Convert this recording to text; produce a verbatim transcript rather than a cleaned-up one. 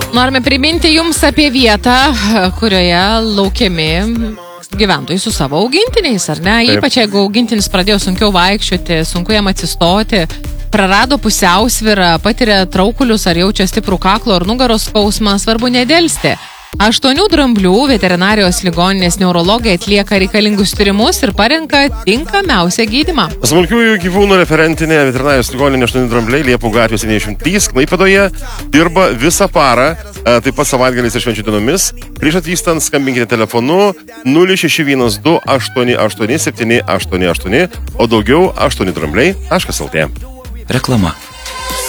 Norime priminti jums apie vietą, kurioje laukiami gyventojai su savo augintiniais, ar ne? Taip. Ypač jeigu augintinis pradėjo sunkiau vaikščioti, sunku jam atsistoti, prarado pusiausvyrą, patiria traukulius ar jaučia stiprų kaklo ar nugaros skausmą, svarbu nedelsti. Aštuonių dramblių veterinarijos ligoninės neurologai atlieka reikalingus tyrimus ir parenka tinkamiausią gydymą. Smulkiųjų gyvūnų referentinė veterinarijos ligoninė aštuoni drambliai Liepų gatvės septyniasdešimt trys Klaipėdoje dirba visą parą, taip pat savaitgaliais ir švenčių dienomis. Prieš atvykstant skambinkite telefonu nulis šeši vienas du aštuoni aštuoni septyni aštuoni aštuoni, o daugiau aštuoni drambliai taškas lt. Reklama.